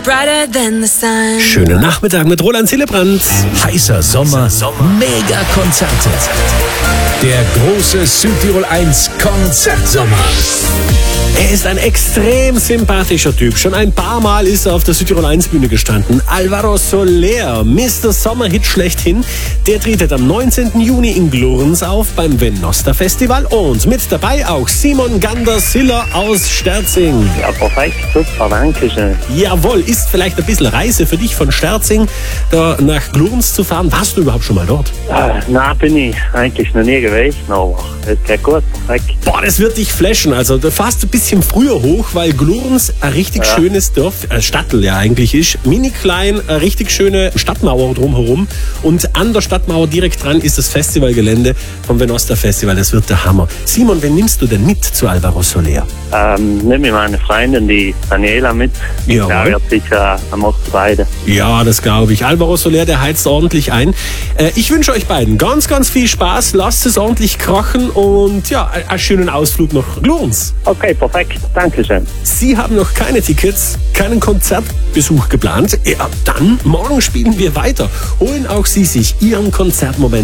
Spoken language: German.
Brighter than the sun. Schönen Nachmittag mit Roland Hillebrand. Heißer Sommer, Mega-Konzerte. Der große Südtirol 1 Konzertsommer. Er ist ein extrem sympathischer Typ. Schon ein paar Mal ist er auf der Südtirol 1 Bühne gestanden. Álvaro Soler, Mr. Sommerhit schlechthin. Der tretet am 19. Juni in Glurns auf beim Venosta Festival. Und mit dabei auch Simon Gander-Siller aus Sterzing. Ja, perfekt, super, danke schön. Jawohl, ist vielleicht ein bisschen Reise für dich von Sterzing da nach Glurns zu fahren. Warst du überhaupt schon mal dort? Nein, bin ich eigentlich noch nie gewesen, aber es geht gut, perfekt. Boah, das wird dich flashen. Also du fährst ein bisschen früher hoch, weil Glurns ein richtig schönes Dorf, Stadtl ja eigentlich ist. Mini klein, eine richtig schöne Stadtmauer drumherum. Und an der Stadtmauer direkt dran ist das Festivalgelände vom Venosta Festival. Das wird der Hammer. Simon, wen nimmst du denn mit zu Álvaro Soler? Nehme ich meine Freundin, die Daniela, mit. Jawohl. Ja, wird sicher am beide. Ja, das glaube ich. Álvaro Soler, der heizt ordentlich ein. Ich wünsche euch beiden ganz, ganz viel Spaß. Lasst es ordentlich krachen und ja, einen schönen Ausflug nach Glurns. Okay, perfekt, danke schön. Sie haben noch keine Tickets, keinen Konzertbesuch geplant. Ja, dann morgen spielen wir weiter. Holen auch Sie sich Ihren Konzertmoment